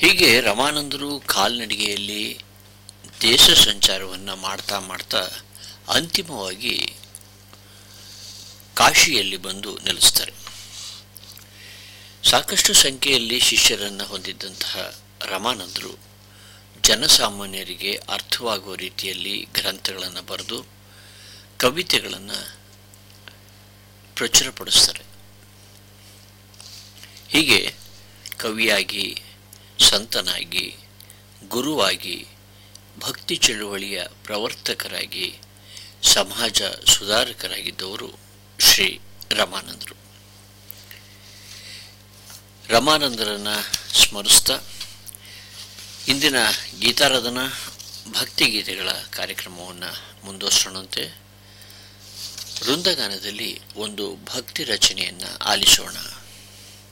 ಹೀಗೆ ರಮಾನಂದರು ಕಾಲ್ನಡಿಗೆಯಲ್ಲಿ ದೇಶ ಸಂಚಾರವನ್ನು ಮಾಡ್ತಾ ಮಾಡ್ತಾ ಅಂತಿಮವಾಗಿ ಕಾಶಿಯಲ್ಲಿ ಬಂದು ನೆಲೆಸ್ತಾರೆ. ಸಾಕಷ್ಟು ಸಂಖ್ಯೆಯಲ್ಲಿ ಶಿಷ್ಯರನ್ನು ಹೊಂದಿದ್ದಂತಹ ರಮಾನಂದರು ಜನಸಾಮಾನ್ಯರಿಗೆ ಅರ್ಥವಾಗುವ ರೀತಿಯಲ್ಲಿ ಗ್ರಂಥಗಳನ್ನು ಬರೆದು ಕವಿತೆಗಳನ್ನು ಪ್ರಚುರಪಡಿಸ್ತಾರೆ. ಹೀಗೆ ಕವಿಯಾಗಿ, ಸಂತನಾಗಿ, ಗುರುವಾಗಿ, ಭಕ್ತಿ ಚಳುವಳಿಯ ಪ್ರವರ್ತಕರಾಗಿ, ಸಮಾಜ ಸುಧಾರಕರಾಗಿದ್ದವರು ಶ್ರೀ ರಮಾನಂದರು. ರಮಾನಂದರನ್ನು ಸ್ಮರಿಸ್ತಾ ಇಂದಿನ ಗೀತಾರಾಧನಾ ಭಕ್ತಿಗೀತೆಗಳ ಕಾರ್ಯಕ್ರಮವನ್ನು ಮುಂದುವರಿಸೋಣಂತೆ. ವೃಂದಗಾನದಲ್ಲಿ ಒಂದು ಭಕ್ತಿ ರಚನೆಯನ್ನು ಆಲಿಸೋಣ.